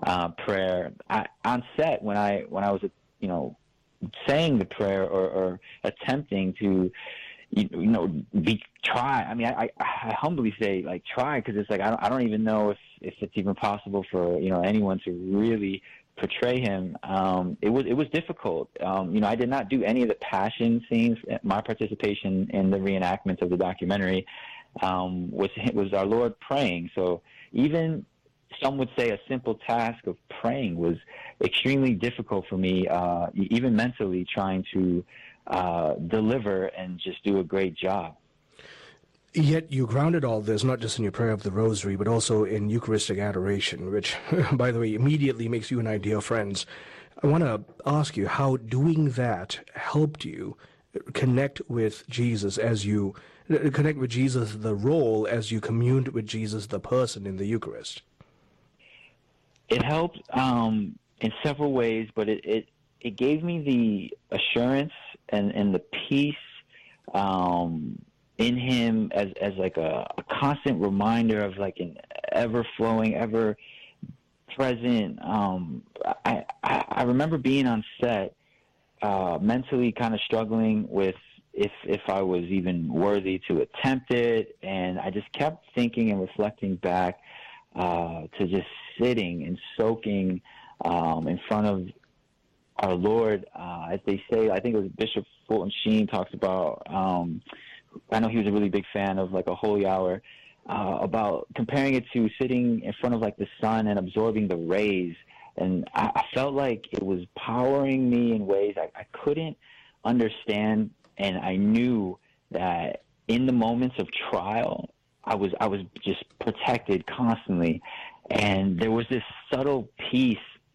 prayer. On set, when I was, saying the prayer or attempting to, try. I mean, I humbly say, like, try, because it's like I don't even know if it's even possible for anyone to really portray him. It was difficult. I did not do any of the passion scenes. My participation in the reenactment of the documentary was our Lord praying. So even some would say a simple task of praying was extremely difficult for me, even mentally, trying to deliver and just do a great job. Yet you grounded all this not just in your prayer of the rosary, but also in Eucharistic adoration, which, by the way, immediately makes you and I dear friends. I want to ask you how doing that helped you connect with Jesus the role, as you communed with Jesus, the person, in the Eucharist. It helped in several ways, but it gave me the assurance and the peace in him as like a constant reminder of like an ever flowing, ever present. I remember being on set, mentally kind of struggling with if I was even worthy to attempt it, and I just kept thinking and reflecting back to just sitting and soaking in front of our Lord, as they say. I think it was Bishop Fulton Sheen talks about. I know he was a really big fan of like a holy hour, about comparing it to sitting in front of like the sun and absorbing the rays. And I felt like it was powering me in ways I couldn't understand. And I knew that in the moments of trial, I was just protected constantly. And there was this subtle peace,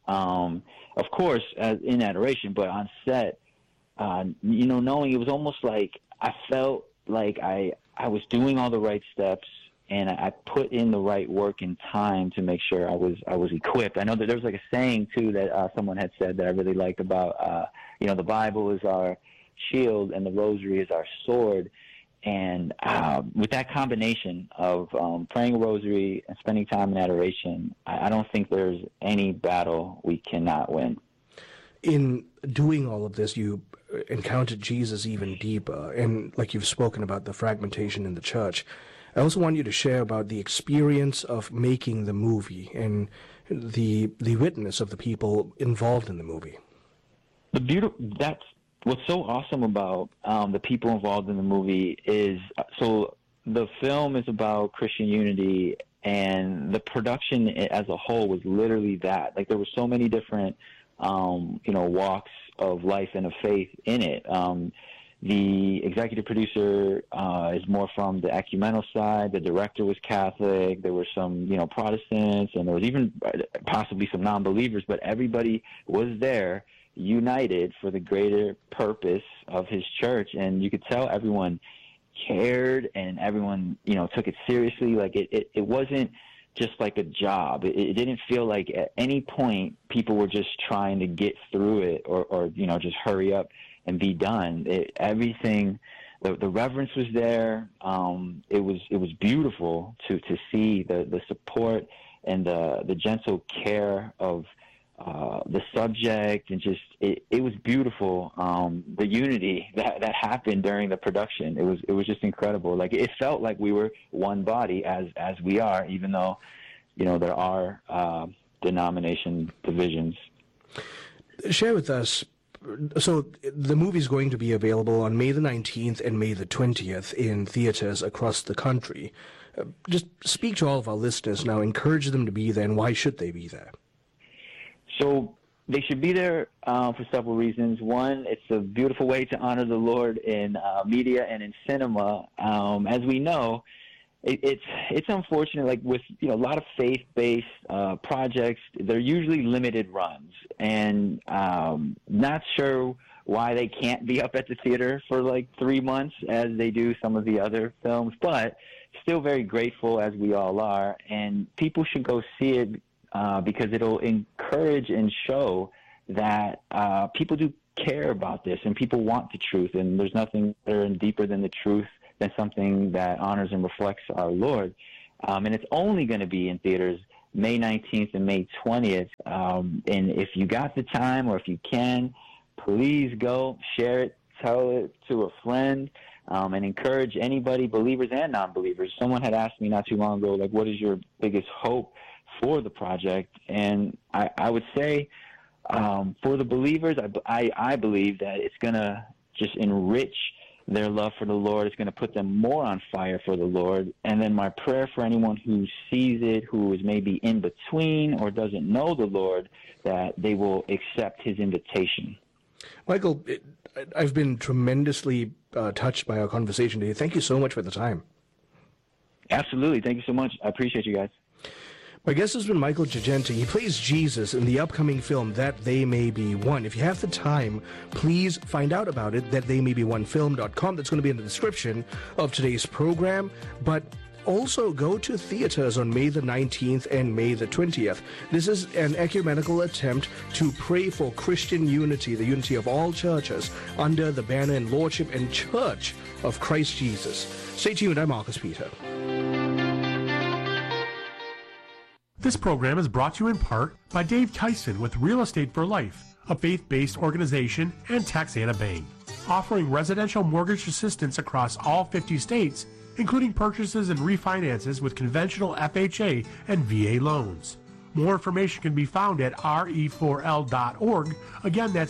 of course, in adoration, but on set, knowing it was almost like I felt like I was doing all the right steps, and I put in the right work and time to make sure I was equipped. I know that there was like a saying too that someone had said that I really liked about, the Bible is our shield and the rosary is our sword. And with that combination of praying a rosary and spending time in adoration, I don't think there's any battle we cannot win. In doing all of this, you encountered Jesus even deeper, and like you've spoken about the fragmentation in the church. I also want you to share about the experience of making the movie and the witness of the people involved in the movie. That's what's so awesome about the people involved in the movie is, so the film is about Christian unity, and the production as a whole was literally that. Like, there were so many different walks of life and of faith in it. The executive producer is more from the ecumenical side. The director was Catholic. There were some, Protestants, and there was even possibly some non-believers, but everybody was there, united for the greater purpose of his church. And you could tell everyone cared, and everyone, took it seriously. Like, it wasn't just like a job. It didn't feel like at any point people were just trying to get through it or just hurry up and be done. Everything, the reverence was there. It was beautiful to see the support and the gentle care of the subject, and just it was beautiful. The unity that happened during the production, it was just incredible. Like, it felt like we were one body as we are, even though there are denomination divisions. Share with us. So the movie is going to be available on May the 19th and May the 20th in theaters across the country. Just speak to all of our listeners now. Encourage them to be there, and why should they be there? So they should be there for several reasons. One, it's a beautiful way to honor the Lord in media and in cinema. As we know, it's unfortunate, like with a lot of faith-based projects, they're usually limited runs, and not sure why they can't be up at the theater for like 3 months as they do some of the other films, but still very grateful, as we all are, and people should go see it because it'll encourage and show that people do care about this, and people want the truth, and there's nothing better and deeper than the truth, than something that honors and reflects our Lord. And it's only going to be in theaters May 19th and May 20th. And if you got the time or if you can, please go, share it, tell it to a friend, and encourage anybody, believers and non-believers. Someone had asked me not too long ago, like, what is your biggest hope for the project? And I would say for the believers, I believe that it's going to just enrich their love for the Lord. It's going to put them more on fire for the Lord. And then my prayer for anyone who sees it, who is maybe in between or doesn't know the Lord, that they will accept his invitation. Michael, I've been tremendously touched by our conversation today. Thank you so much for the time. Absolutely. Thank you so much. I appreciate you guys. My guest has been Michael Girgenti. He plays Jesus in the upcoming film That They May Be One. If you have the time, please find out about it, thattheymaybeonefilm.com. That's going to be in the description of today's program. But also go to theaters on May the 19th and May the 20th. This is an ecumenical attempt to pray for Christian unity, the unity of all churches, under the banner and lordship and church of Christ Jesus. Stay tuned. I'm Marcus Peter. This program is brought to you in part by Dave Tyson with Real Estate for Life, a faith-based organization, and Texana Bank, offering residential mortgage assistance across all 50 states, including purchases and refinances with conventional FHA and VA loans. More information can be found at re4l.org. Again, that's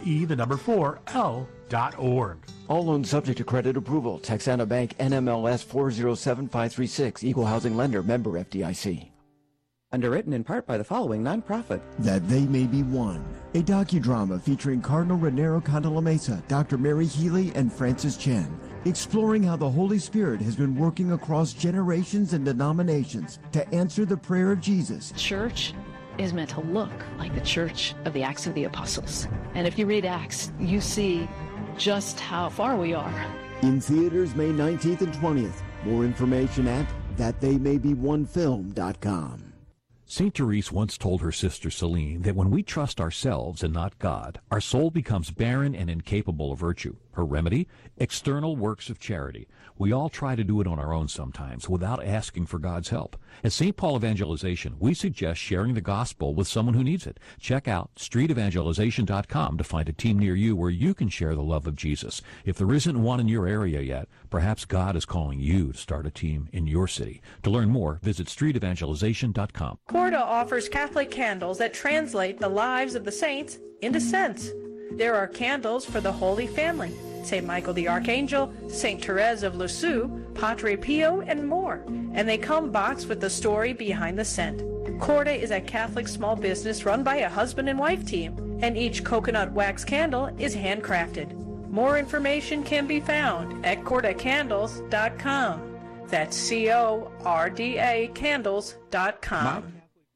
re4l.org. All loans subject to credit approval. Texana Bank, NMLS 407536, Equal Housing Lender, member FDIC. Underwritten in part by the following nonprofit. That They May Be One, a docudrama featuring Cardinal Raniero Cantalamessa, Dr. Mary Healy, and Francis Chen, exploring how the Holy Spirit has been working across generations and denominations to answer the prayer of Jesus. Church is meant to look like the church of the Acts of the Apostles. And if you read Acts, you see just how far we are. In theaters May 19th and 20th. More information at thattheymaybeonefilm.com. St. Therese once told her sister Celine that when we trust ourselves and not God, our soul becomes barren and incapable of virtue. Her remedy? External works of charity. We all try to do it on our own sometimes without asking for God's help. At St. Paul Evangelization, we suggest sharing the gospel with someone who needs it. Check out streetevangelization.com to find a team near you where you can share the love of Jesus. If there isn't one in your area yet, perhaps God is calling you to start a team in your city. To learn more, visit streetevangelization.com. Corda offers Catholic candles that translate the lives of the saints into scents. There are candles for the Holy Family, St. Michael the Archangel, St. Therese of Lisieux, Padre Pio, and more. And they come boxed with the story behind the scent. Corda is a Catholic small business run by a husband and wife team, and each coconut wax candle is handcrafted. More information can be found at cordacandles.com. That's CORDA candles.com.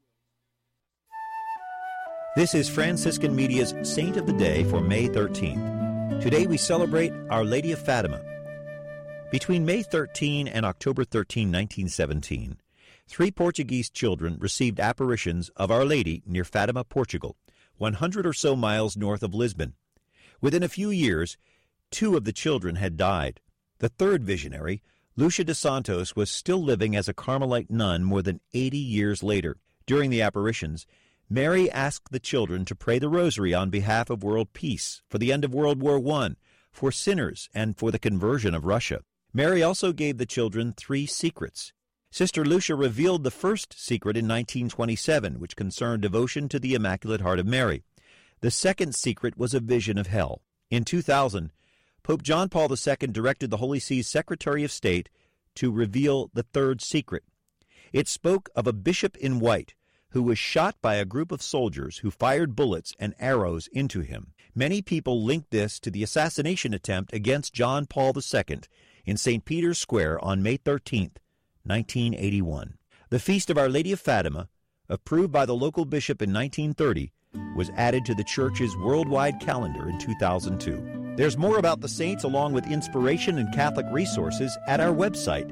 This is Franciscan Media's Saint of the Day for May 13th. Today we celebrate Our Lady of Fatima. Between May 13 and October 13, 1917, 3 Portuguese children received apparitions of Our Lady near Fatima, Portugal, 100 or so miles north of Lisbon. Within a few years, 2 of the children had died. The third visionary, Lucia de Santos, was still living as a Carmelite nun more than 80 years later. During the apparitions, Mary asked the children to pray the rosary on behalf of world peace, for the end of World War I, for sinners, and for the conversion of Russia. Mary also gave the children 3 secrets. Sister Lucia revealed the first secret in 1927, which concerned devotion to the Immaculate Heart of Mary. The second secret was a vision of hell. In 2000, Pope John Paul II directed the Holy See's Secretary of State to reveal the third secret. It spoke of a bishop in white who was shot by a group of soldiers who fired bullets and arrows into him. Many people linked this to the assassination attempt against John Paul II in St. Peter's Square on May 13, 1981. The Feast of Our Lady of Fatima, approved by the local bishop in 1930, was added to the Church's worldwide calendar in 2002. There's more about the saints along with inspiration and Catholic resources at our website,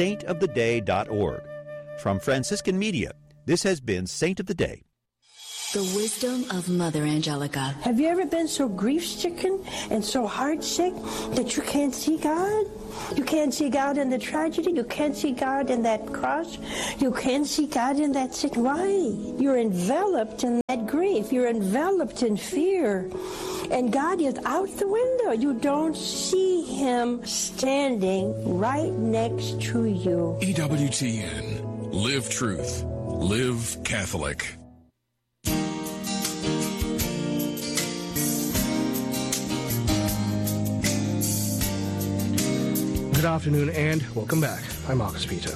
saintoftheday.org. From Franciscan Media, this has been Saint of the Day. The wisdom of Mother Angelica. Have you ever been so grief-stricken and so heartsick that you can't see God? You can't see God in the tragedy. You can't see God in that cross. You can't see God in that sick. Why? You're enveloped in that grief. You're enveloped in fear. And God is out the window. You don't see Him standing right next to you. EWTN. Live truth. Live Catholic. Good afternoon and welcome back. I'm Marcus Peter.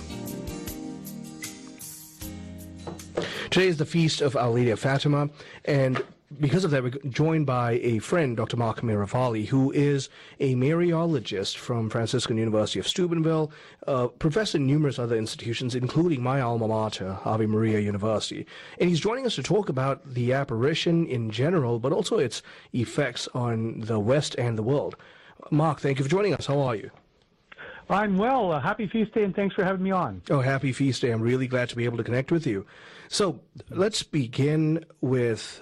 Today is the feast of Our Lady of Fatima, and because of that, we're joined by a friend, Dr. Mark Miravalle, who is a Mariologist from Franciscan University of Steubenville, professor in numerous other institutions, including my alma mater, Ave Maria University. And he's joining us to talk about the apparition in general, but also its effects on the West and the world. Mark, thank you for joining us. How are you? I'm well. Happy Feast Day, and thanks for having me on. Oh, happy Feast Day. I'm really glad to be able to connect with you. So let's begin with...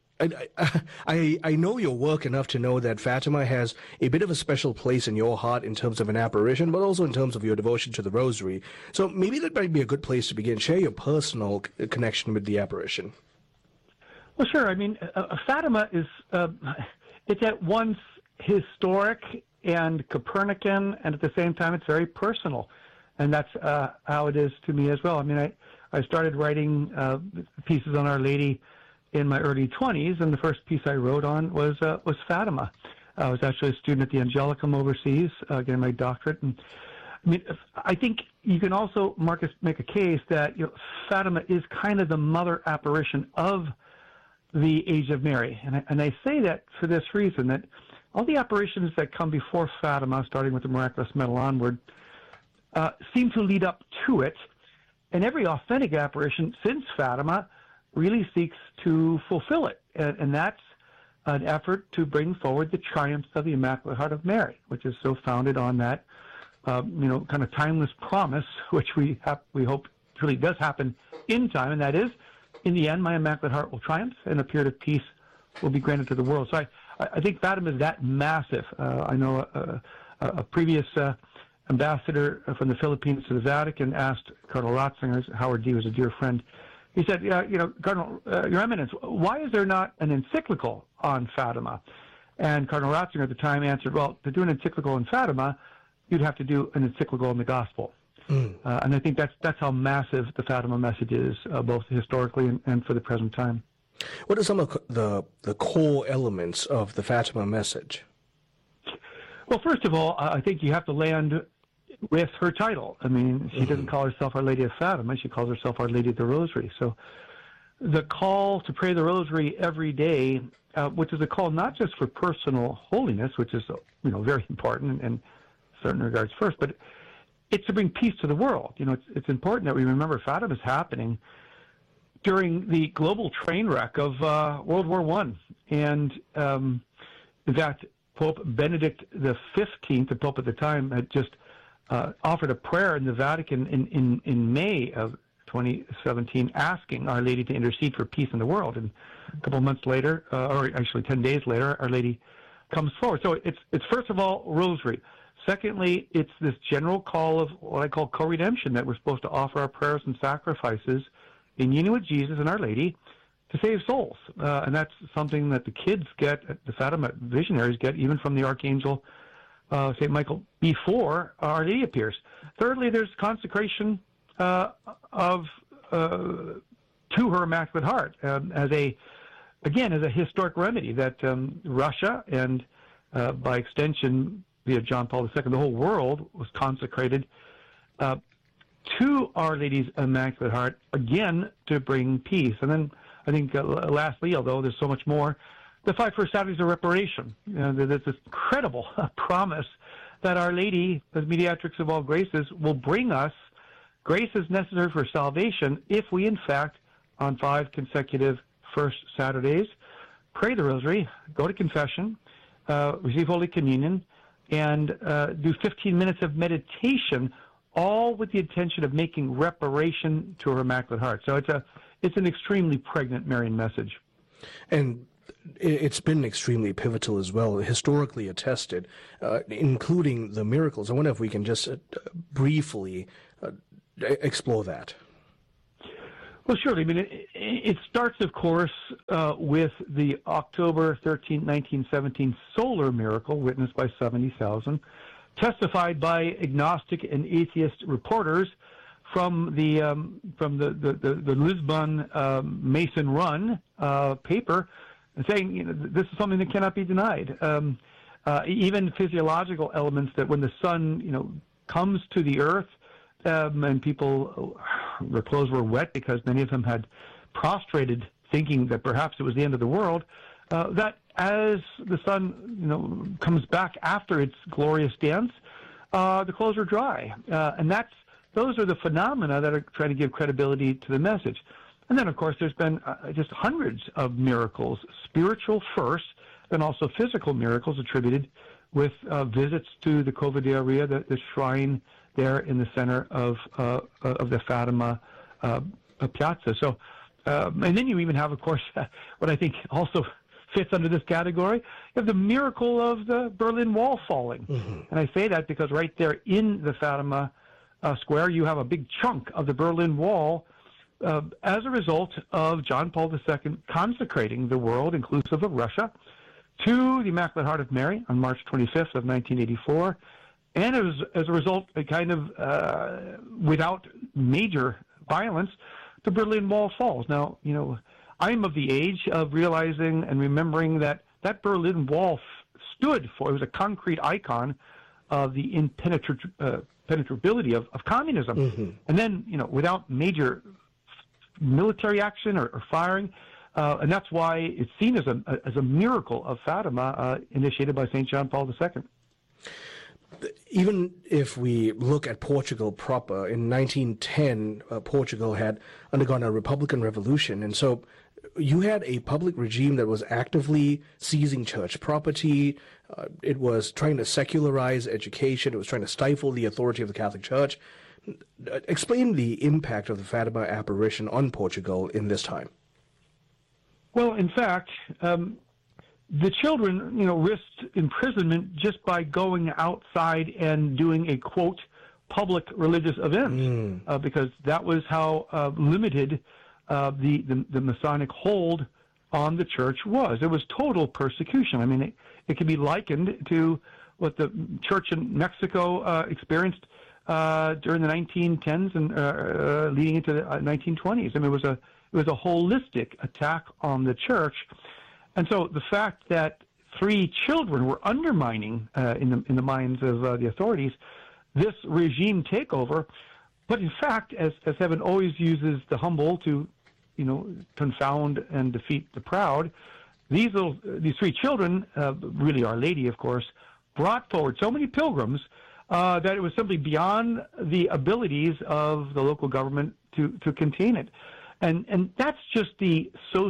I know your work enough to know that Fatima has a bit of a special place in your heart in terms of an apparition, but also in terms of your devotion to the Rosary. So maybe that might be a good place to begin. Share your personal connection with the apparition. Well, sure. I mean, Fatima is, it's at once historic and Copernican, and at the same time, it's very personal. And that's how it is to me as well. I mean, I started writing pieces on Our Lady in my early 20s, and the first piece I wrote on was Fatima. I was actually a student at the Angelicum overseas, getting my doctorate. And I mean, I think you can also, Marcus, make a case that Fatima is kind of the mother apparition of the Age of Mary. And I say that for this reason, that all the apparitions that come before Fatima, starting with the Miraculous Medal onward, seem to lead up to it. And every authentic apparition since Fatima really seeks to fulfill it. And that's an effort to bring forward the triumphs of the Immaculate Heart of Mary, which is so founded on that, kind of timeless promise, which we hope truly does happen in time, and that is, in the end, my Immaculate Heart will triumph, and a period of peace will be granted to the world. So I think Fatima is that massive. I know a previous ambassador from the Philippines to the Vatican asked Cardinal Ratzinger, Howard D. was a dear friend. He said, Cardinal, Your Eminence, why is there not an encyclical on Fatima? And Cardinal Ratzinger at the time answered, well, to do an encyclical on Fatima, you'd have to do an encyclical on the Gospel. And I think that's how massive the Fatima message is, both historically and for the present time. What are some of the core elements of the Fatima message? Well, first of all, I think you have to land with her title. I mean, she doesn't call herself Our Lady of Fatima. She calls herself Our Lady of the Rosary. So the call to pray the Rosary every day, which is a call not just for personal holiness, which is, very important in certain regards first, but it's to bring peace to the world. It's important that we remember Fatima's happening during the global train wreck of World War I. And in fact, Pope Benedict XV, the Pope at the time, had just offered a prayer in the Vatican in May of 2017, asking Our Lady to intercede for peace in the world. And a couple of months later, or actually 10 days later, Our Lady comes forward. So it's first of all Rosary. Secondly, it's this general call of what I call co-redemption, that we're supposed to offer our prayers and sacrifices in union with Jesus and Our Lady to save souls. And that's something that the kids get, the Fatima visionaries get, even from the Archangel St. Michael before Our Lady appears. Thirdly, there's consecration to her Immaculate Heart as a historic remedy that Russia and by extension via John Paul II, the whole world was consecrated to Our Lady's Immaculate Heart, again, to bring peace. And then I think lastly, although there's so much more, the 5 first Saturdays of reparation. There's this incredible promise that Our Lady, as mediatrix of all graces, will bring us graces necessary for salvation if we, in fact, on 5 consecutive first Saturdays, pray the Rosary, go to confession, receive Holy Communion, and do 15 minutes of meditation, all with the intention of making reparation to her Immaculate Heart. So it's an extremely pregnant Marian message. And it's been extremely pivotal as well, historically attested, including the miracles. I wonder if we can just briefly explore that. Well, surely. I mean, it starts, of course, with the October 13, 1917 solar miracle witnessed by 70,000, testified by agnostic and atheist reporters from the Lisbon Mason Run paper, saying this is something that cannot be denied. Even physiological elements that when the sun comes to the earth, and people, their clothes were wet because many of them had prostrated, thinking that perhaps it was the end of the world. That as the sun, comes back after its glorious dance, the clothes are dry, and those are the phenomena that are trying to give credibility to the message. And then, of course, there's been just hundreds of miracles, spiritual first, then also physical miracles attributed with visits to the Cova de Iria, the shrine there in the center of the Fatima piazza. So, and then you even have, of course, what I think also fits under this category, you have the miracle of the Berlin Wall falling. Mm-hmm. And I say that because right there in the Fatima Square, you have a big chunk of the Berlin Wall as a result of John Paul II consecrating the world, inclusive of Russia, to the Immaculate Heart of Mary on March 25th of 1984. And as a result, a kind of, without major violence, the Berlin Wall falls. Now, I'm of the age of realizing and remembering that Berlin Wall stood for, it was a concrete icon of the impenetrability of communism. Mm-hmm. And then, without major military action or firing, and that's why it's seen as a miracle of Fatima initiated by St. John Paul II. Even if we look at Portugal proper, in 1910, Portugal had undergone a Republican revolution, and so you had a public regime that was actively seizing church property. It was trying to secularize education. It was trying to stifle the authority of the Catholic Church. Explain the impact of the Fatima apparition on Portugal in this time. Well, in fact, the children, risked imprisonment just by going outside and doing a, quote, public religious event, because that was how limited the Masonic hold on the church was. It was total persecution. I mean, it can be likened to what the church in Mexico experienced during the 1910s and leading into the 1920s. I mean, it was a holistic attack on the church. And so the fact that 3 children were undermining in the minds of the authorities this regime takeover, but in fact, as heaven always uses the humble to, confound and defeat the proud, these 3 children, really Our Lady, of course, brought forward so many pilgrims that it was simply beyond the abilities of the local government to contain it. And that's just the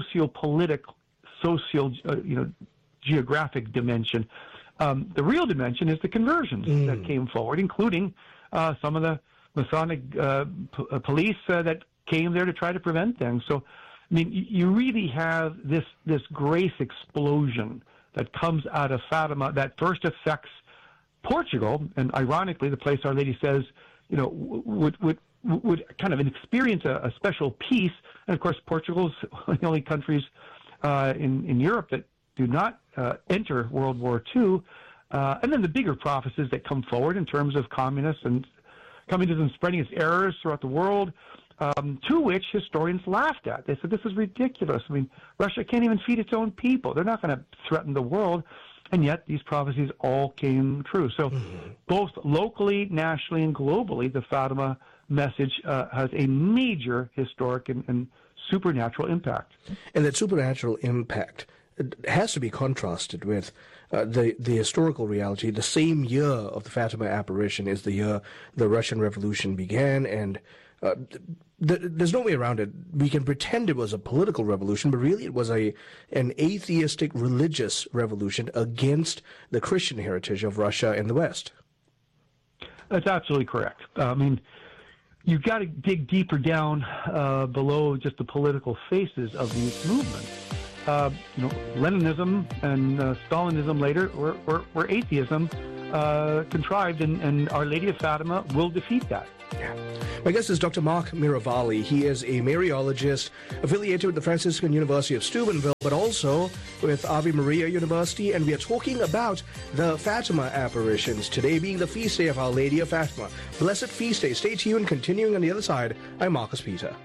geographic dimension. The real dimension is the conversions that came forward, including some of the Masonic police that came there to try to prevent things. So, I mean, you really have this grace explosion that comes out of Fatima that first affects Portugal, and ironically, the place Our Lady says, would kind of experience a special peace. And of course, Portugal's one of the only countries in Europe that do not enter World War II. And then the bigger prophecies that come forward in terms of communism spreading its errors throughout the world, to which historians laughed at. They said, this is ridiculous. I mean, Russia can't even feed its own people. They're not going to threaten the world. And yet these prophecies all came true. So both locally, nationally, and globally, the Fatima message has a major historic and supernatural impact. And that supernatural impact has to be contrasted with the historical reality. The same year of the Fatima apparition is the year the Russian Revolution began, and there's no way around it. We can pretend it was a political revolution, but really it was an atheistic religious revolution against the Christian heritage of Russia and the West. That's absolutely correct. I mean, you've got to dig deeper down below just the political faces of these movements. Leninism and Stalinism later were atheism contrived, and Our Lady of Fatima will defeat that. Yeah. My guest is Dr. Mark Miravalli. He is a Mariologist affiliated with the Franciscan University of Steubenville, but also with Ave Maria University, and we are talking about the Fatima apparitions, today being the feast day of Our Lady of Fatima. Blessed feast day. Stay tuned. Continuing on the other side, I'm Marcus Peter.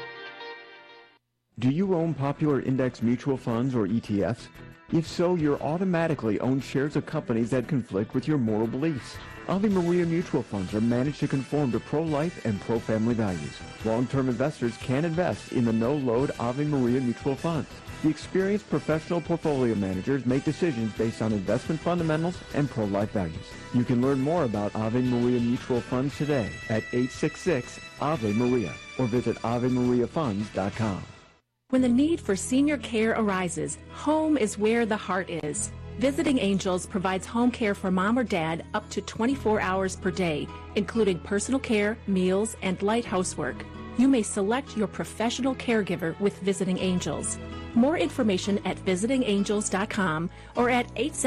Do you own popular index mutual funds or ETFs? If so, you're automatically own shares of companies that conflict with your moral beliefs. Ave Maria mutual funds are managed to conform to pro-life and pro-family values. Long-term investors can invest in the no-load Ave Maria mutual funds. The experienced professional portfolio managers make decisions based on investment fundamentals and pro-life values. You can learn more about Ave Maria mutual funds today at 866-AVE-MARIA or visit AveMariaFunds.com. When the need for senior care arises, home is where the heart is. Visiting Angels provides home care for mom or dad up to 24 hours per day, including personal care, meals, and light housework. You may select your professional caregiver with Visiting Angels. More information at visitingangels.com or at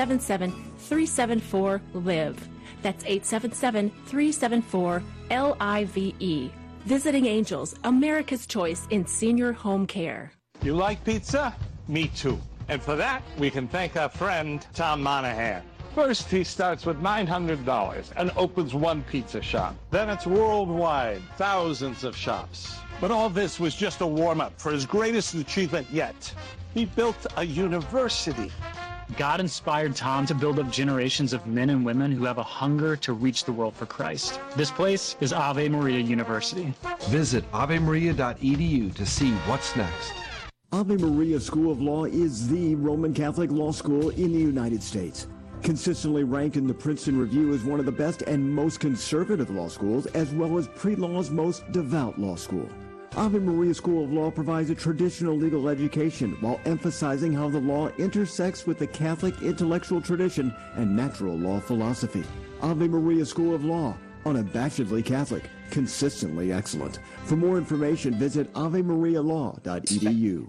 877-374-LIVE. That's 877-374-LIVE. Visiting Angels, America's choice in senior home care. You like pizza? Me too. And for that, we can thank our friend, Tom Monahan. First, he starts with $900 and opens one pizza shop. Then it's worldwide, thousands of shops. But all this was just a warm-up for his greatest achievement yet. He built a university. God inspired Tom to build up generations of men and women who have a hunger to reach the world for Christ. This place is Ave Maria University. Visit avemaria.edu to see what's next. Ave Maria School of Law is the Roman Catholic law school in the United States. Consistently ranked in the Princeton Review as one of the best and most conservative law schools, as well as pre-law's most devout law school. Ave Maria School of Law provides a traditional legal education while emphasizing how the law intersects with the Catholic intellectual tradition and natural law philosophy. Ave Maria School of Law, unabashedly Catholic, consistently excellent. For more information, visit avemarialaw.edu.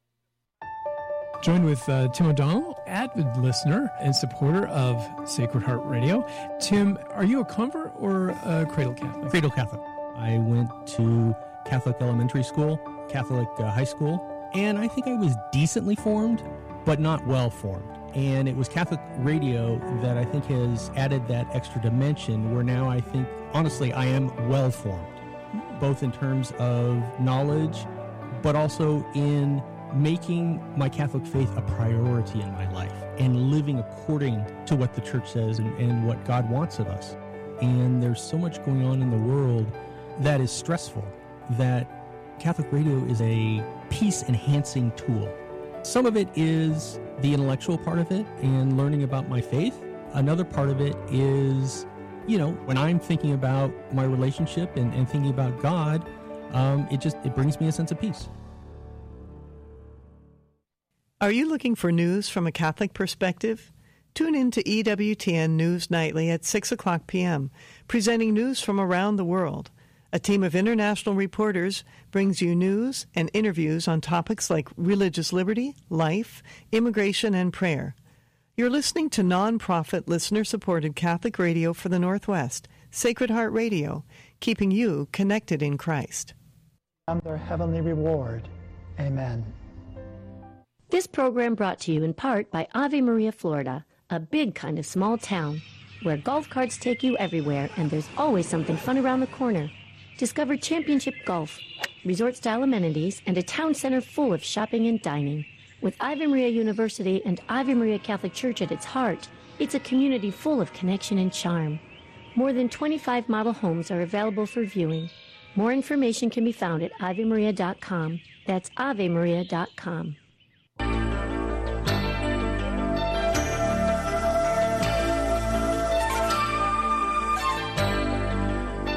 Joined with Tim O'Donnell, avid listener and supporter of Sacred Heart Radio. Tim, are you a convert or a cradle Catholic? Cradle Catholic. I went to Catholic elementary school, Catholic high school, and I think I was decently formed, but not well formed. And it was Catholic radio that I think has added that extra dimension where now I think, honestly, I am well formed, both in terms of knowledge, but also in making my Catholic faith a priority in my life and living according to what the church says and what God wants of us. And there's so much going on in the world that is stressful that Catholic radio is a peace-enhancing tool. Some of it is the intellectual part of it and learning about my faith. Another part of it is, when I'm thinking about my relationship and thinking about God, it brings me a sense of peace. Are you looking for news from a Catholic perspective? Tune in to EWTN News Nightly at 6 o'clock p.m., presenting news from around the world. A team of international reporters brings you news and interviews on topics like religious liberty, life, immigration, and prayer. You're listening to non-profit, listener-supported Catholic radio for the Northwest, Sacred Heart Radio, keeping you connected in Christ. And their heavenly reward. Amen. This program brought to you in part by Ave Maria, Florida, a big kind of small town where golf carts take you everywhere and there's always something fun around the corner. Discover championship golf, resort-style amenities, and a town center full of shopping and dining. With Ave Maria University and Ave Maria Catholic Church at its heart, it's a community full of connection and charm. More than 25 model homes are available for viewing. More information can be found at AveMaria.com. That's AveMaria.com.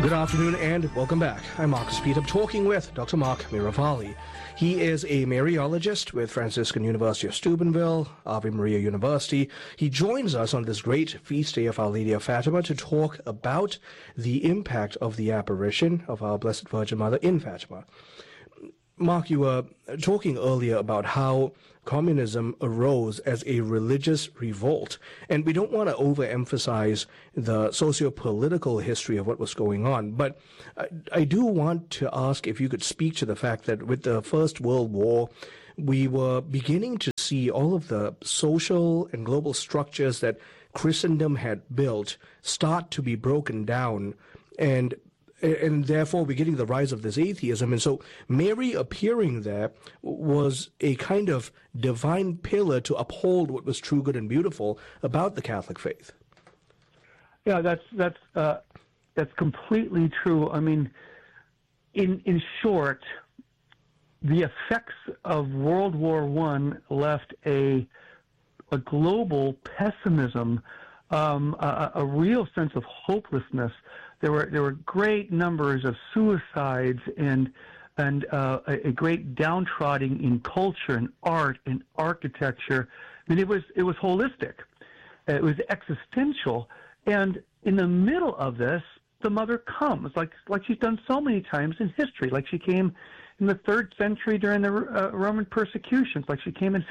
Good afternoon and welcome back. I'm Marcus Pete. I'm talking with Dr. Mark Miravalle. He is a Mariologist with Franciscan University of Steubenville, Ave Maria University. He joins us on this great feast day of Our Lady of Fatima to talk about the impact of the apparition of our Blessed Virgin Mother in Fatima. Mark, you were talking earlier about how communism arose as a religious revolt, and we don't want to overemphasize the socio-political history of what was going on, but I do want to ask if you could speak to the fact that with the First World War, we were beginning to see all of the social and global structures that Christendom had built start to be broken down, and therefore we're getting the rise of this atheism. And so Mary appearing there was a kind of divine pillar to uphold what was true, good, and beautiful about the Catholic faith. Yeah, that's completely true. I mean, in short, the effects of World War I left a global pessimism, a real sense of hopelessness. There were great numbers of suicides and a great downtrodden in culture and art and architecture. I mean, it was holistic. It was existential. And in the middle of this, the mother comes, like she's done so many times in history. Like she came in the 3rd century during the Roman persecutions. Like she came in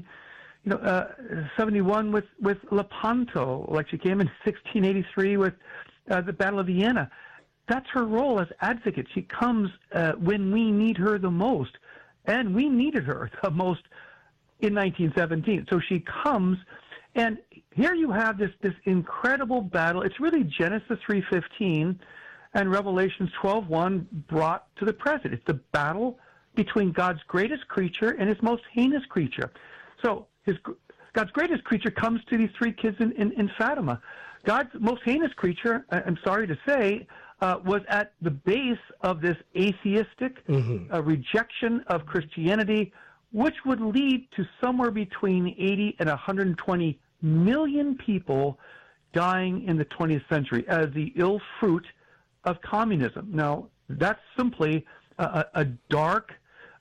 71 with Lepanto. Like she came in 1683 with the Battle of Vienna. That's her role as advocate. She comes when we need her the most, and we needed her the most in 1917. So she comes, and here you have this incredible battle. It's really Genesis 3:15 and Revelations 12:1 brought to the present. It's the battle between God's greatest creature and his most heinous creature. So God's greatest creature comes to these 3 kids in Fatima. God's most heinous creature, I'm sorry to say, was at the base of this atheistic rejection of Christianity, which would lead to somewhere between 80 and 120 million people dying in the 20th century as the ill fruit of communism. Now, that's simply a dark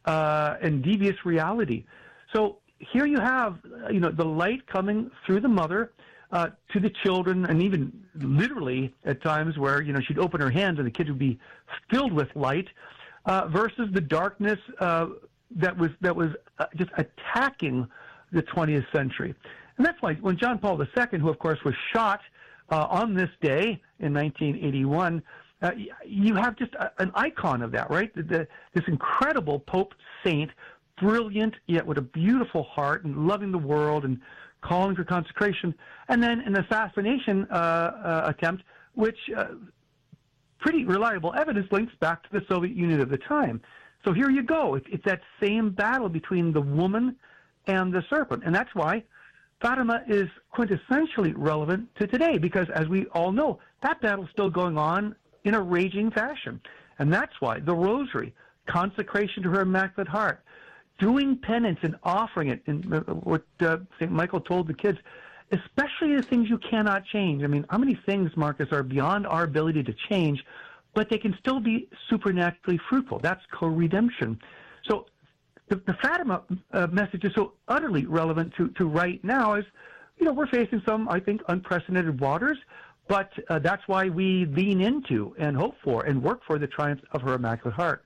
and devious reality. So here you have, the light coming through the mother to the children, and even literally at times where, she'd open her hands and the kids would be filled with light, versus the darkness that was just attacking the 20th century. And that's why when John Paul II, who of course was shot on this day in 1981, you have just an icon of that, right? This incredible Pope saint, brilliant, yet with a beautiful heart and loving the world and calling for consecration, and then an assassination attempt, which pretty reliable evidence links back to the Soviet Union of the time. So here you go. It's that same battle between the woman and the serpent. And that's why Fatima is quintessentially relevant to today, because as we all know, that battle's still going on in a raging fashion. And that's why the Rosary, consecration to her Immaculate Heart, doing penance and offering it, and what St. Michael told the kids, especially the things you cannot change. I mean, how many things, Marcus, are beyond our ability to change, but they can still be supernaturally fruitful? That's co-redemption. So the Fatima message is so utterly relevant to right now, as, we're facing some, I think, unprecedented waters, but that's why we lean into and hope for and work for the triumph of her Immaculate Heart.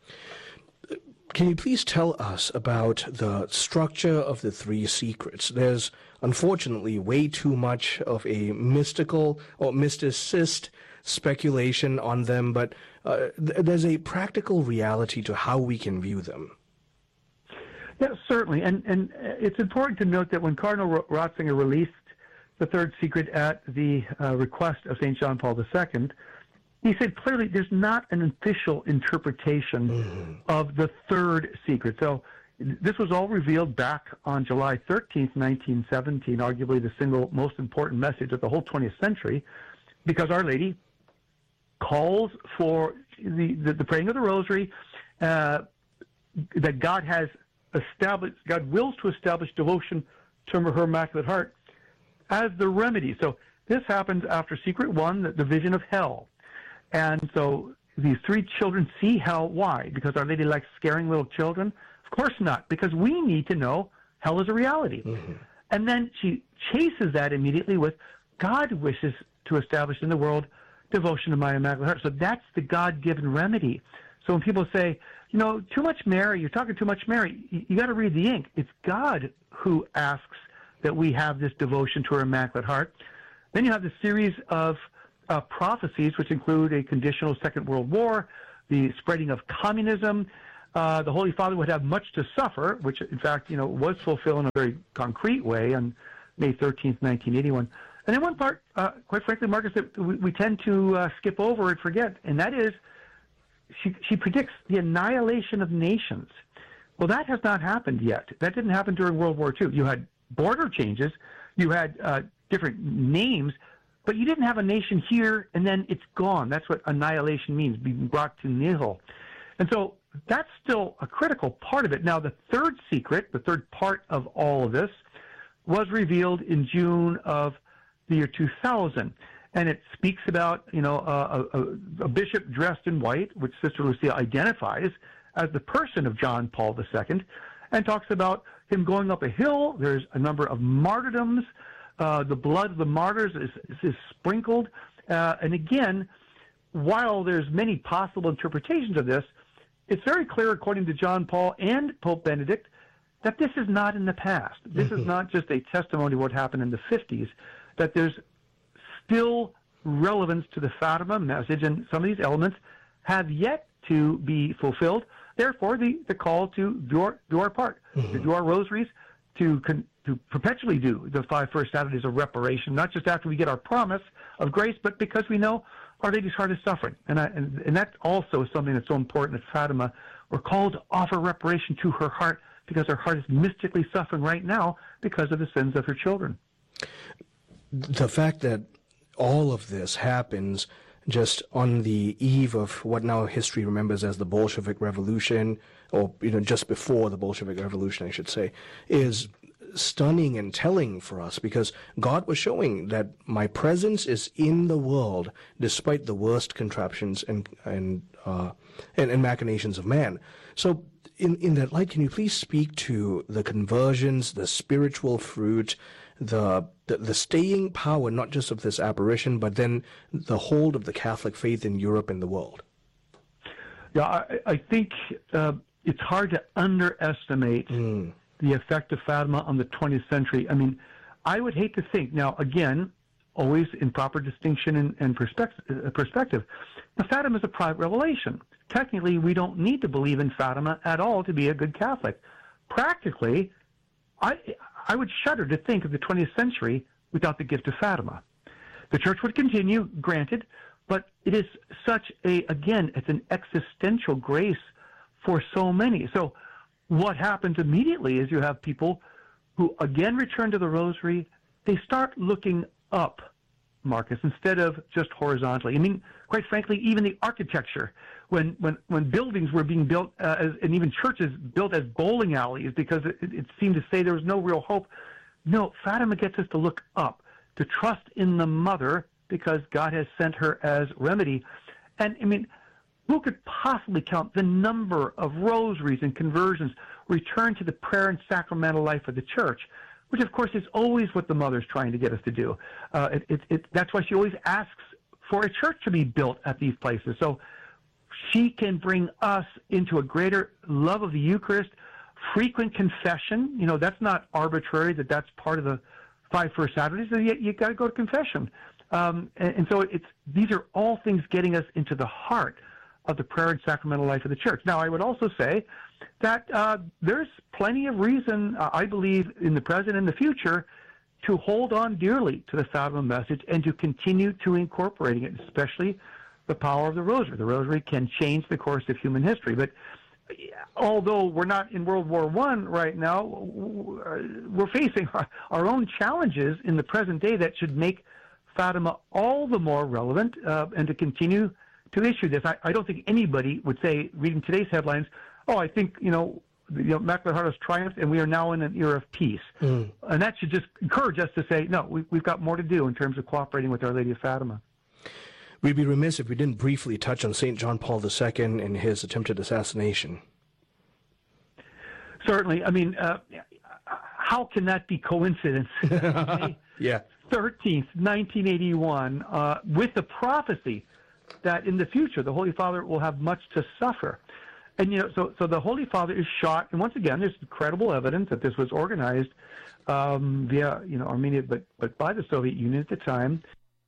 Can you please tell us about the structure of the 3 secrets? There's unfortunately way too much of a mystical or mysticist speculation on them, but there's a practical reality to how we can view them. Yeah, certainly. And it's important to note that when Cardinal Ratzinger released the 3rd secret at the request of St. John Paul II, he said clearly there's not an official interpretation of the 3rd secret. So this was all revealed back on July 13th, 1917, arguably the single most important message of the whole 20th century, because Our Lady calls for the praying of the Rosary, that God has established, God wills to establish devotion to her Immaculate Heart as the remedy. So this happens after Secret 1, the vision of hell. And so these three children see hell. Why? Because Our Lady likes scaring little children? Of course not, because we need to know hell is a reality. Mm-hmm. And then she chases that immediately with, God wishes to establish in the world devotion to my Immaculate Heart. So that's the God-given remedy. So when people say, too much Mary, you're talking too much Mary, you got to read the ink. It's God who asks that we have this devotion to her Immaculate Heart. Then you have the series of prophecies, which include a conditional Second World War, the spreading of communism. The Holy Father would have much to suffer, which, in fact, was fulfilled in a very concrete way on May 13th, 1981. And then one part, quite frankly, Marcus, that we tend to skip over and forget, and that is she predicts the annihilation of nations. Well, that has not happened yet. That didn't happen during World War II. You had border changes. You had different names, but you didn't have a nation here, and then it's gone. That's what annihilation means, being brought to nihil. And so that's still a critical part of it. Now, the third secret, the third part of all of this, was revealed in June of the year 2000. And it speaks about, a bishop dressed in white, which Sister Lucia identifies as the person of John Paul II, and talks about him going up a hill. There's a number of martyrdoms. The blood of the martyrs is sprinkled. And again, while there's many possible interpretations of this, it's very clear, according to John Paul and Pope Benedict, that this is not in the past. This is not just a testimony of what happened in the 50s, that there's still relevance to the Fatima message, and some of these elements have yet to be fulfilled. Therefore, the call to do our part, to do our rosaries, to perpetually do the 5 first Saturdays of reparation, not just after we get our promise of grace, but because we know Our Lady's heart is suffering. And that also is something that's so important at Fatima. We're called to offer reparation to her heart because her heart is mystically suffering right now because of the sins of her children. The fact that all of this happens just on the eve of what now history remembers as the Bolshevik Revolution, or just before the Bolshevik Revolution, I should say, is stunning and telling for us, because God was showing that my presence is in the world despite the worst contraptions and machinations of man. So in that light, can you please speak to the conversions, the spiritual fruit, the staying power, not just of this apparition, but then the hold of the Catholic faith in Europe and the world? Yeah, I think it's hard to underestimate the effect of Fatima on the 20th century. I mean, I would hate to think, now again, always in proper distinction and perspective, the Fatima is a private revelation. Technically, we don't need to believe in Fatima at all to be a good Catholic. Practically, I would shudder to think of the 20th century without the gift of Fatima. The Church would continue, granted, but it is such it's an existential grace for so many. So what happens immediately is you have people who again return to the rosary. They start looking up, Marcus, instead of just horizontally. I mean, quite frankly, even the architecture, when buildings were being built, and even churches built as bowling alleys because it seemed to say there was no real hope. No, Fatima gets us to look up, to trust in the Mother because God has sent her as remedy. And, I mean, who could possibly count the number of rosaries and conversions returned to the prayer and sacramental life of the Church, which, of course, is always what the Mother's trying to get us to do. That's why she always asks for a church to be built at these places. So she can bring us into a greater love of the Eucharist, frequent confession. That's not arbitrary, that's part of the 5 first Saturdays. So you got to go to confession. And so these are all things getting us into the heart of the prayer and sacramental life of the Church. Now, I would also say that there's plenty of reason, I believe, in the present and the future, to hold on dearly to the Fatima message and to continue to incorporating it, especially the power of the Rosary. The Rosary can change the course of human history. But although we're not in World War I right now, we're facing our own challenges in the present day that should make Fatima all the more relevant, and to continue to issue this. I don't think anybody would say, reading today's headlines, I think, the Immaculate Heart has triumphed and we are now in an era of peace. And that should just encourage us to say, no, we've got more to do in terms of cooperating with Our Lady of Fatima. we'd be remiss if we didn't briefly touch on St. John Paul II and his attempted assassination. Certainly. I mean, how can that be coincidence? Yeah. 13th, 1981, with the prophecy that in the future the Holy Father will have much to suffer. And, so the Holy Father is shot. And once again, there's incredible evidence that this was organized via, Armenia, but by the Soviet Union at the time.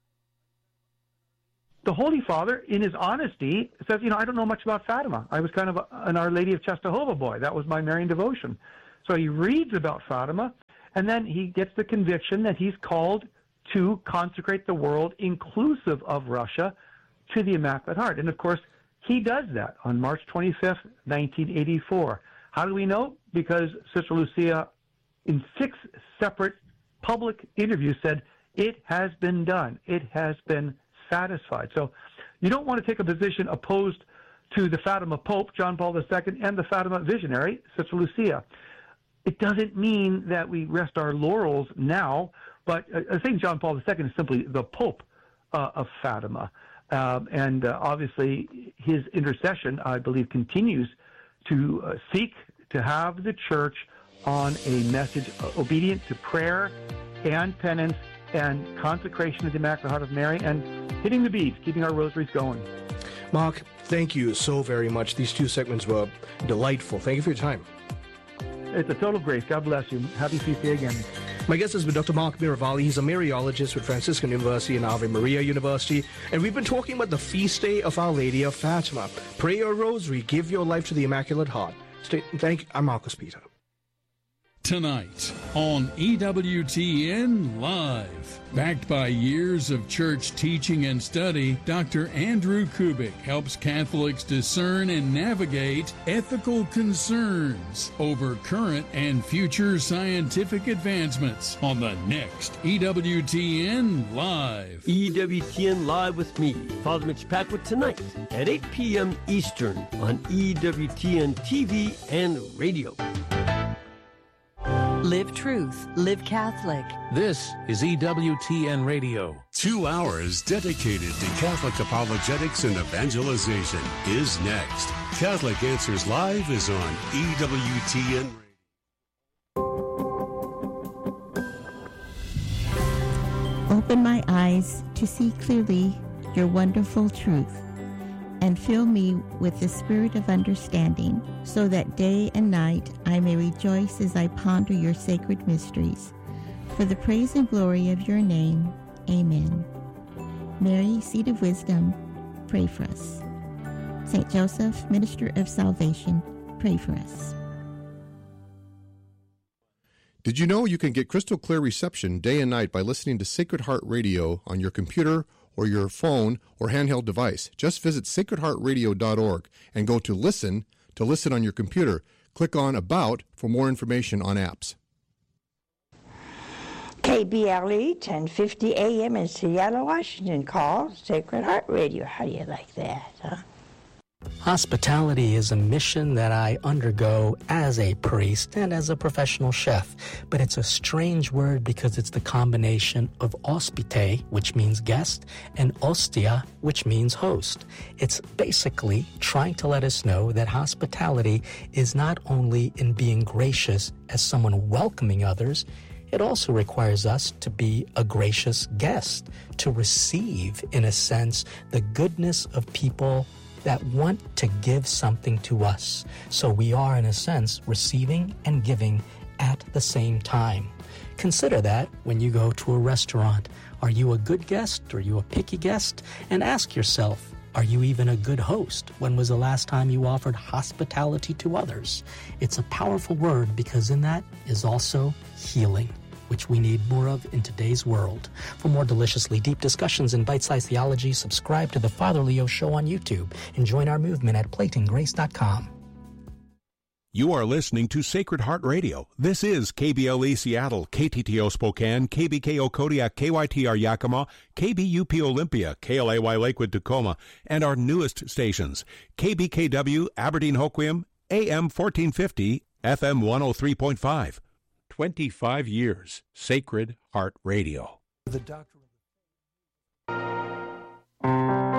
The Holy Father, in his honesty, says, I don't know much about Fatima. I was kind of an Our Lady of Czestochowa boy. That was my Marian devotion. So he reads about Fatima, and then he gets the conviction that he's called to consecrate the world, inclusive of Russia, to the Immaculate Heart. And, of course, he does that on March 25th, 1984. How do we know? Because Sister Lucia, in 6 separate public interviews, said, it has been done. It has been satisfied. So you don't want to take a position opposed to the Fatima Pope, John Paul II, and the Fatima visionary, Sister Lucia. It doesn't mean that we rest our laurels now, but St. John Paul II is simply the Pope of Fatima. And obviously his intercession, I believe, continues to seek to have the Church on a message obedient to prayer and penance and consecration of the Immaculate Heart of Mary and hitting the beads, keeping our rosaries going. Mark, thank you so very much. These 2 segments were delightful. Thank you for your time. It's a total grace. God bless you. Happy feast day again. My guest has been Dr. Mark Miravalli. He's a Mariologist with Franciscan University and Ave Maria University. And we've been talking about the feast day of Our Lady of Fatima. Pray your rosary. Give your life to the Immaculate Heart. I'm Marcus Peter. Tonight on EWTN Live. Backed by years of church teaching and study, Dr. Andrew Kubik helps Catholics discern and navigate ethical concerns over current and future scientific advancements on the next EWTN Live. EWTN Live with me, Father Mitch Packwood, tonight at 8 p.m. Eastern on EWTN TV and radio. Live truth, live Catholic. This is EWTN Radio. 2 hours dedicated to Catholic apologetics and evangelization is next. Catholic Answers Live is on EWTN Radio. Open my eyes to see clearly your wonderful truth, and fill me with the spirit of understanding, so that day and night I may rejoice as I ponder your sacred mysteries. For the praise and glory of your name, amen. Mary, Seat of Wisdom, pray for us. St. Joseph, Minister of Salvation, pray for us. Did you know you can get crystal clear reception day and night by listening to Sacred Heart Radio on your computer or your phone or handheld device? Just visit sacredheartradio.org and go to listen on your computer. Click on About for more information on apps. KBLE 1050 AM in Seattle, Washington calls Sacred Heart Radio. How do you like that, huh? Hospitality is a mission that I undergo as a priest and as a professional chef, but it's a strange word because it's the combination of hospite, which means guest, and ostia, which means host. It's basically trying to let us know that hospitality is not only in being gracious as someone welcoming others, it also requires us to be a gracious guest, to receive, in a sense, the goodness of people that want to give something to us. So we are, in a sense, receiving and giving at the same time. Consider that when you go to a restaurant. Are you a good guest? Are you a picky guest? And ask yourself, are you even a good host? When was the last time you offered hospitality to others? It's a powerful word because in that is also healing, which we need more of in today's world. For more deliciously deep discussions in bite-sized theology, subscribe to The Father Leo Show on YouTube and join our movement at PlaytonGrace.com. You are listening to Sacred Heart Radio. This is KBLE Seattle, KTTO Spokane, KBKO Kodiak, KYTR Yakima, KBUP Olympia, KLAY Lakewood Tacoma, and our newest stations, KBKW Aberdeen Hoquiam, AM 1450, FM 103.5. 25 years, Sacred Heart Radio. The doctor.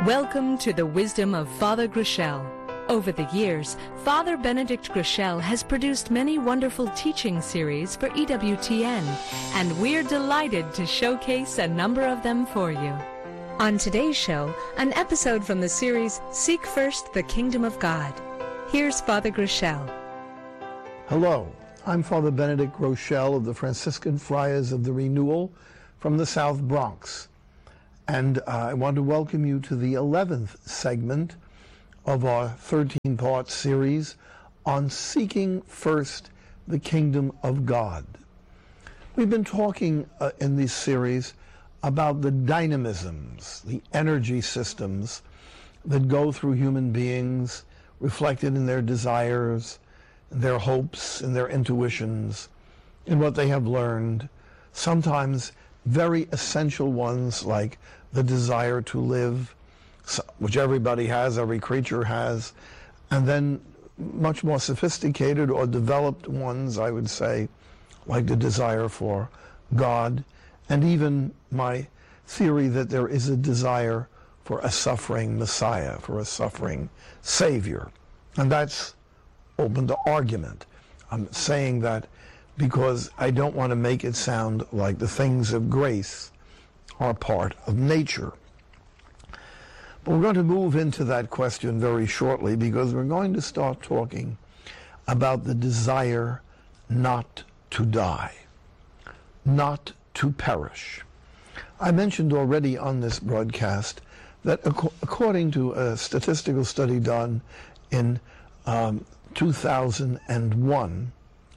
Welcome to the wisdom of Father Groeschel. Over the years, Father Benedict Groeschel has produced many wonderful teaching series for EWTN, and we're delighted to showcase a number of them for you. On today's show, an episode from the series Seek First the Kingdom of God. Here's Father Groeschel. Hello, I'm Father Benedict Groeschel of the Franciscan Friars of the Renewal from the South Bronx. And I want to welcome you to the 11th segment of our 13-part series on Seeking First the Kingdom of God. We've been talking in this series about the dynamisms, the energy systems that go through human beings, reflected in their desires, their hopes, and their intuitions, in what they have learned, sometimes very essential ones like the desire to live, which everybody has, every creature has, and then much more sophisticated or developed ones, I would say, like the desire for God, and even my theory that there is a desire for a suffering Messiah, for a suffering Savior. And that's open to argument. I'm saying that because I don't want to make it sound like the things of grace are part of nature. But we're going to move into that question very shortly because we're going to start talking about the desire not to die, not to perish. I mentioned already on this broadcast that according to a statistical study done in 2001,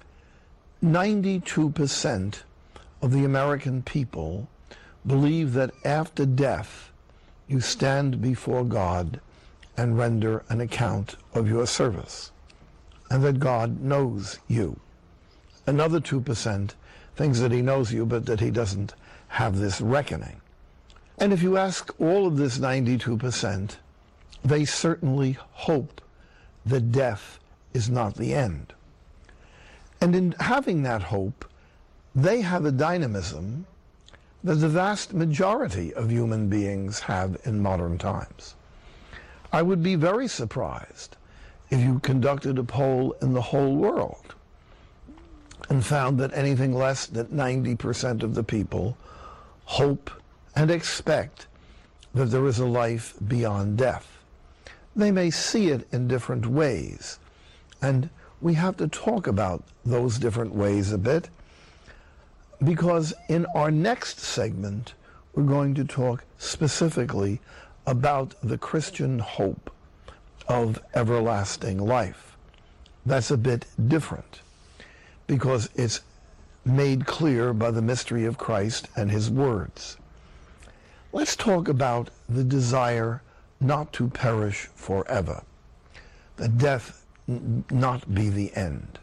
92% of the American people believe that after death you stand before God and render an account of your service, and that God knows you. Another 2% thinks that he knows you, but that he doesn't have this reckoning. And if you ask all of this 92%, they certainly hope that death is not the end. And in having that hope, they have a dynamism that the vast majority of human beings have in modern times. I would be very surprised if you conducted a poll in the whole world and found that anything less than 90% of the people hope and expect that there is a life beyond death. They may see it in different ways, and we have to talk about those different ways a bit, because in our next segment, we're going to talk specifically about the Christian hope of everlasting life. That's a bit different because it's made clear by the mystery of Christ and his words. Let's talk about the desire not to perish forever, that death not be the end.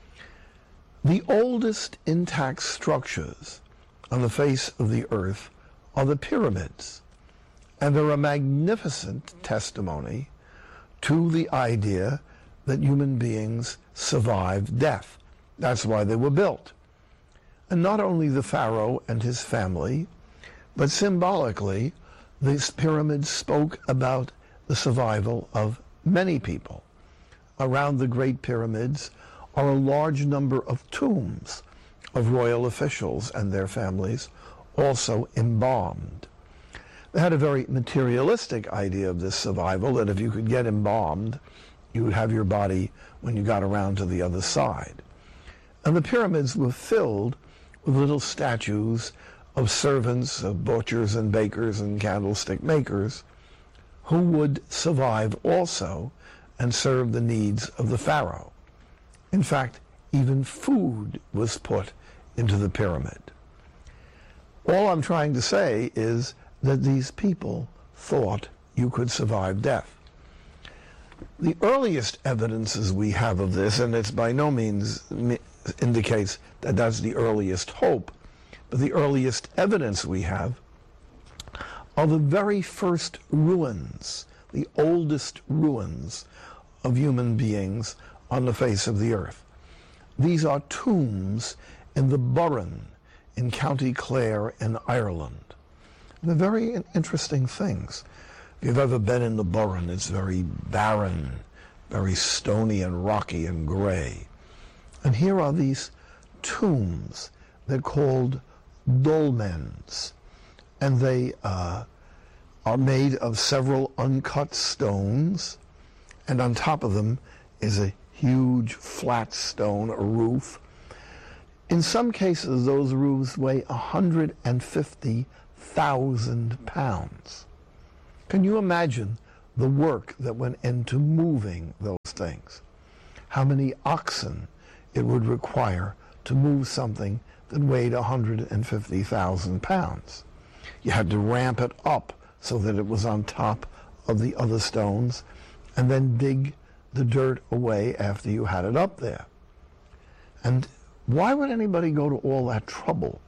The oldest intact structures on the face of the earth are the pyramids, and they're a magnificent testimony to the idea that human beings survived death. That's why they were built. And not only the pharaoh and his family, but symbolically, these pyramids spoke about the survival of many people. Around the Great Pyramids are a large number of tombs of royal officials and their families, also embalmed. They had a very materialistic idea of this survival, that if you could get embalmed, you would have your body when you got around to the other side. And the pyramids were filled with little statues of servants, of butchers and bakers and candlestick makers, who would survive also and serve the needs of the pharaoh. In fact, even food was put into the pyramid. All I'm trying to say is that these people thought you could survive death. The earliest evidences we have of this, and it's by no means indicates that that's the earliest hope, but the earliest evidence we have are the very first ruins, the oldest ruins of human beings on the face of the earth. These are tombs in the Burren in County Clare in Ireland. They're very interesting things. If you've ever been in the Burren, it's very barren, very stony and rocky and gray. And here are these tombs. They're called dolmens, and they are made of several uncut stones, and on top of them is a huge flat stone, a roof. In some cases, those roofs weigh 150,000 pounds. Can you imagine the work that went into moving those things? How many oxen it would require to move something that weighed 150,000 pounds. You had to ramp it up so that it was on top of the other stones, and then dig the dirt away after you had it up there. And why would anybody go to all that trouble?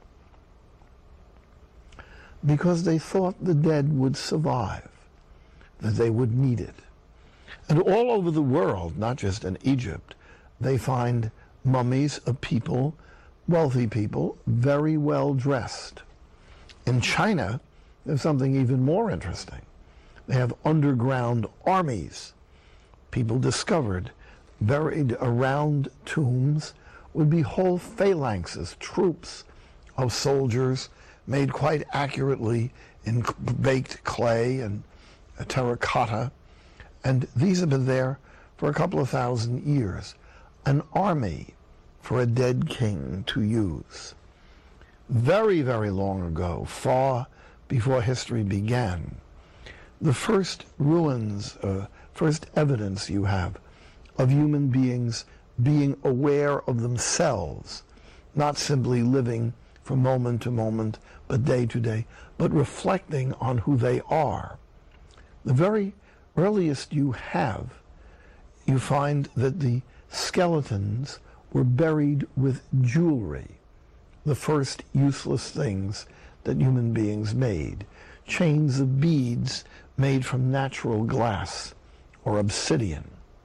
Because they thought the dead would survive, that they would need it. And all over the world, not just in Egypt, they find mummies of people, wealthy people, very well dressed. In China, there's something even more interesting. They have underground armies. People discovered buried around tombs would be whole phalanxes, troops of soldiers made quite accurately in baked clay and terracotta. And these have been there for a couple of thousand years. An army for a dead king to use. Very, very long ago, far before history began, the first ruins, first evidence you have of human beings being aware of themselves, not simply living from moment to moment, but day to day, but reflecting on who they are. The very earliest you have, you find that the skeletons were buried with jewelry, the first useless things that human beings made, chains of beads made from natural glass or obsidian.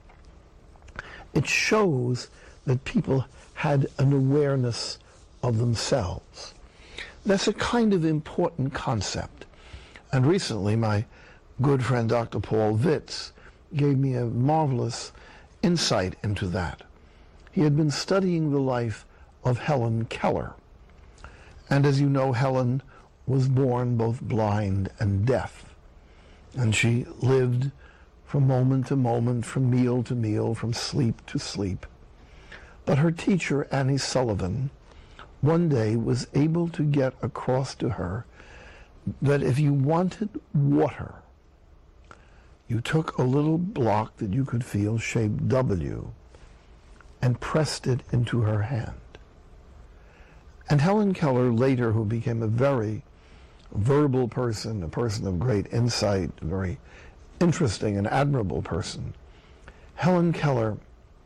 It shows that people had an awareness of themselves. That's a kind of important concept. And recently, my good friend Dr. Paul Vitz gave me a marvelous insight into that. He had been studying the life of Helen Keller. And as you know, Helen was born both blind and deaf. And she lived from moment to moment, from meal to meal, from sleep to sleep. But her teacher, Annie Sullivan, one day was able to get across to her that if you wanted water, you took a little block that you could feel shaped W and pressed it into her hand. And Helen Keller later, who became a very verbal person, a person of great insight, a very interesting and admirable person, Helen Keller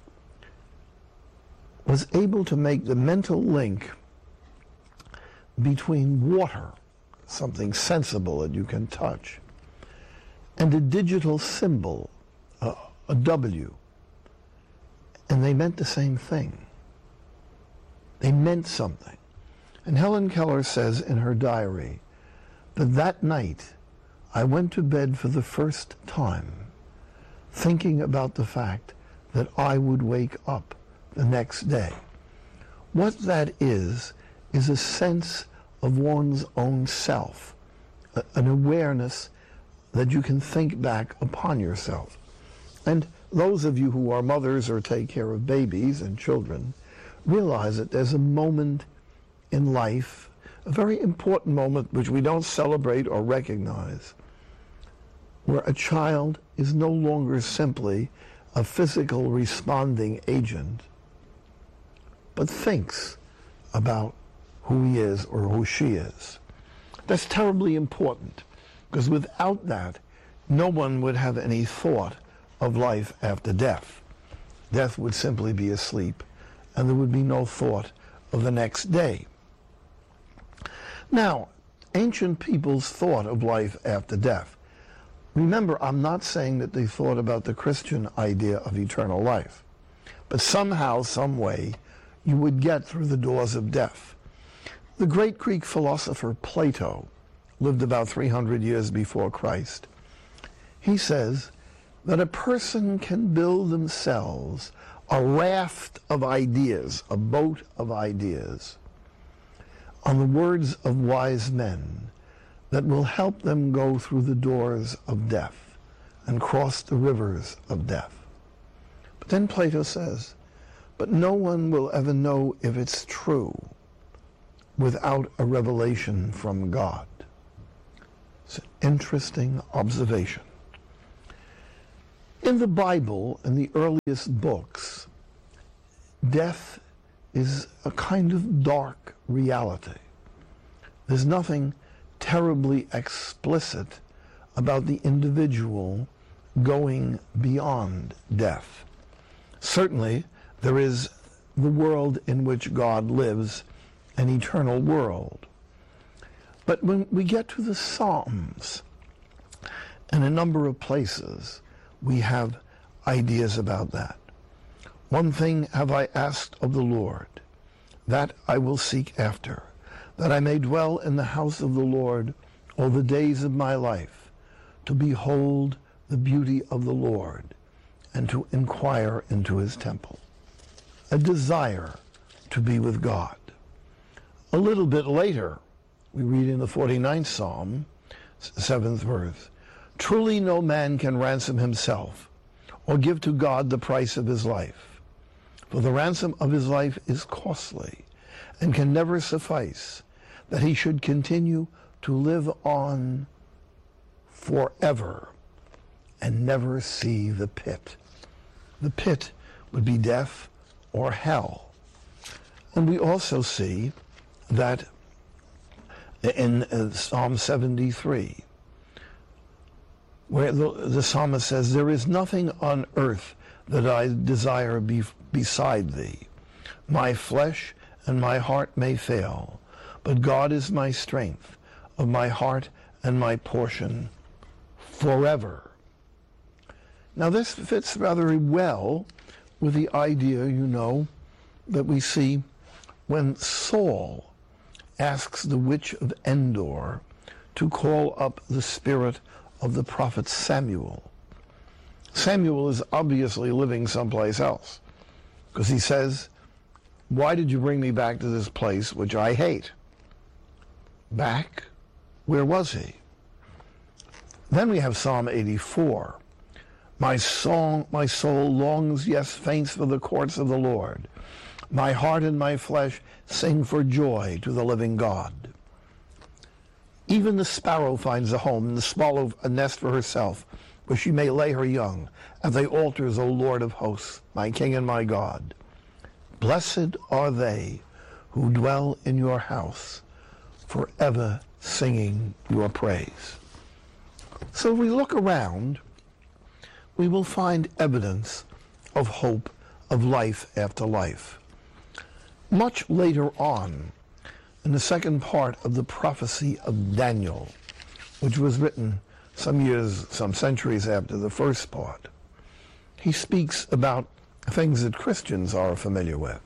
was able to make the mental link between water, something sensible that you can touch, and a digital symbol, a W. And they meant the same thing. They meant something. And Helen Keller says in her diary that that night I went to bed for the first time thinking about the fact that I would wake up the next day. What that is a sense of one's own self, an awareness that you can think back upon yourself. And those of you who are mothers or take care of babies and children realize that there's a moment in life, a very important moment which we don't celebrate or recognize, where a child is no longer simply a physical responding agent, but thinks about who he is or who she is. That's terribly important, because without that, no one would have any thought of life after death. Death would simply be asleep, and there would be no thought of the next day. Now, ancient peoples thought of life after death. Remember, I'm not saying that they thought about the Christian idea of eternal life, but somehow, some way, you would get through the doors of death. The great Greek philosopher Plato lived about 300 years before Christ. He says that a person can build themselves a raft of ideas, a boat of ideas, on the words of wise men that will help them go through the doors of death and cross the rivers of death. But then Plato says, but no one will ever know if it's true without a revelation from God. It's an interesting observation. In the Bible, in the earliest books, death is a kind of dark reality. There's nothing terribly explicit about the individual going beyond death. Certainly, there is the world in which God lives, an eternal world. But when we get to the Psalms, in a number of places, we have ideas about that. One thing have I asked of the Lord, that I will seek after, that I may dwell in the house of the Lord all the days of my life, to behold the beauty of the Lord, and to inquire into his temple. A desire to be with God. A little bit later, we read in the 49th Psalm, 7th verse, truly no man can ransom himself, or give to God the price of his life. For the ransom of his life is costly, and can never suffice, that he should continue to live on forever, and never see the pit. The pit would be death or hell. And we also see that in Psalm 73, where the psalmist says, there is nothing on earth that I desire beside thee. My flesh and my heart may fail, but God is my strength of my heart and my portion forever. Now this fits rather well with the idea, that we see when Saul asks the witch of Endor to call up the spirit of the prophet Samuel. Samuel is obviously living someplace else, because he says, why did you bring me back to this place which I hate? Back? Where was he? Then we have Psalm 84. My soul longs, yes, faints for the courts of the Lord. My heart and my flesh sing for joy to the living God. Even the sparrow finds a home, and the swallow a nest for herself, where she may lay her young, at thy altars, O Lord of hosts, my King and my God. Blessed are they who dwell in your house, forever singing your praise. So if we look around, we will find evidence of hope, of life after life. Much later on, in the second part of the prophecy of Daniel, which was written some centuries after the first part, he speaks about things that Christians are familiar with.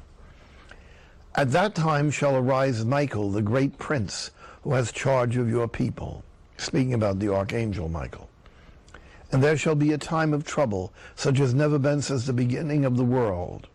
At that time shall arise Michael, the great prince, who has charge of your people, speaking about the archangel Michael. And there shall be a time of trouble, such as never been since the beginning of the world.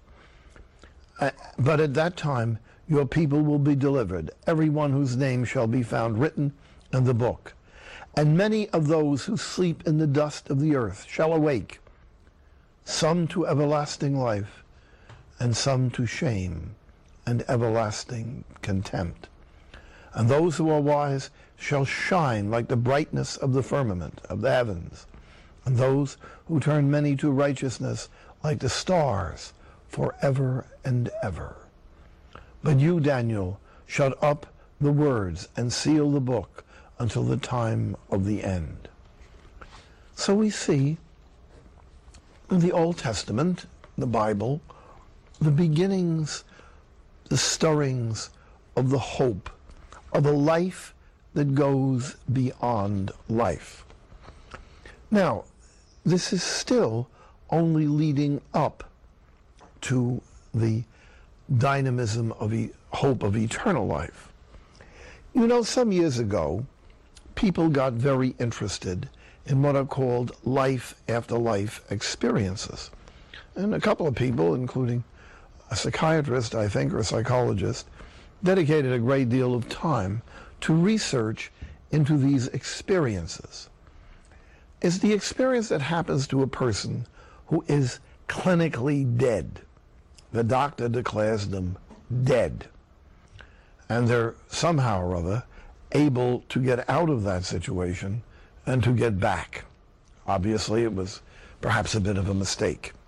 But at that time your people will be delivered, every one whose name shall be found written in the book. And many of those who sleep in the dust of the earth shall awake, some to everlasting life, and some to shame and everlasting contempt. And those who are wise shall shine like the brightness of the firmament of the heavens, and those who turn many to righteousness like the stars forever and ever. But you, Daniel, shut up the words and seal the book until the time of the end. So we see in the Old Testament, the Bible, the beginnings, the stirrings of the hope of a life that goes beyond life. Now, this is still only leading up to the dynamism of hope of eternal life. Some years ago, people got very interested in what are called life-after-life experiences. And a couple of people, including a psychiatrist, I think, or a psychologist, dedicated a great deal of time to research into these experiences. It's the experience that happens to a person who is clinically dead. The doctor declares them dead. And they're somehow or other able to get out of that situation and to get back. Obviously, it was perhaps a bit of a mistake.